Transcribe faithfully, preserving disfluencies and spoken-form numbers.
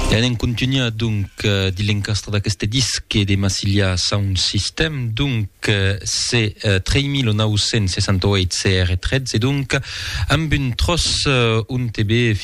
E anem continua donc uh, di l'encastre d'aqueste disque de Massilia Sound System, donc uh, c'est uh, tres mil nou cents seixanta-vuit C R tretze, donc amb un tros uh, un T B